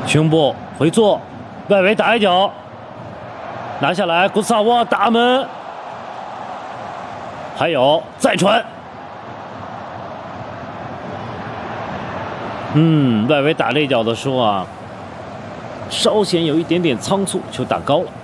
胸部回做，外围打一脚，拿下来，古萨沃打门，还有再传。外围打这一脚的时候啊，稍显有一点点仓促，球打高了。